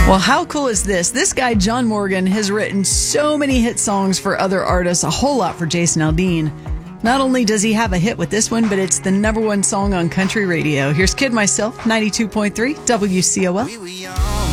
Well, how cool is this? This guy, John Morgan, has written so many hit songs for other artists, a whole lot for Jason Aldean. Not only does he have a hit with this one, but it's the number one song on country radio. Here's Kid Myself, 92.3 WCOL.